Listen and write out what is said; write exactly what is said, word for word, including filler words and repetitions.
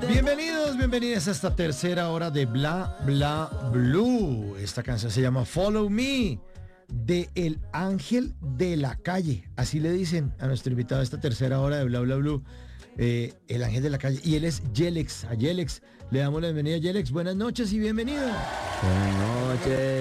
Bienvenidos, bienvenidas a esta tercera hora de Bla Bla Blue. Esta canción se llama Follow Me, de El Ángel de la Calle. Así le dicen a nuestro invitado a esta tercera hora de Bla Bla Blue, eh, El Ángel de la Calle. Y él es Yelex. A Yelex le damos la bienvenida. Yelex, buenas noches y bienvenido. Buenas noches.